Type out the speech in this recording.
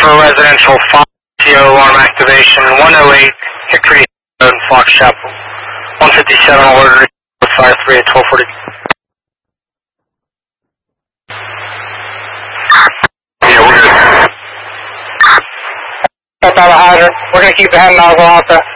for residential 5 alarm activation, 108 Hickory Road in Fox Chapel. 157 order, fire 3 at 1240. Yeah, we're good. That's out of hydrant. We're going to keep the head nozzle out there.